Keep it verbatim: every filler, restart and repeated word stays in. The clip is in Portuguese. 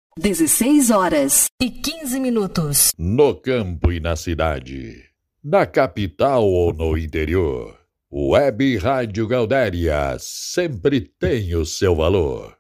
dezesseis horas e quinze minutos. No campo e na cidade, na capital ou no interior, Web Rádio Gaudéria sempre tem o seu valor.